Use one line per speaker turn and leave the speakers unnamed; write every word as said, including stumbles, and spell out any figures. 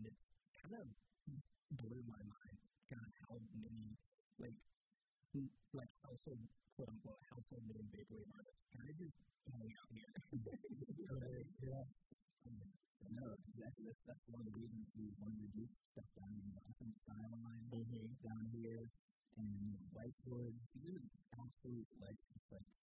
it's kind of blew my mind, kind of how many, like, like household, quote unquote, household name vaporwave artists kind of just hang out here.
Right, yeah. Um, no, exactly. That's, that's one of the reasons we wanted to do stuff down in the Gotham skyline
Mm-hmm.
down here, and you know, whiteboards, even absolute, like, just like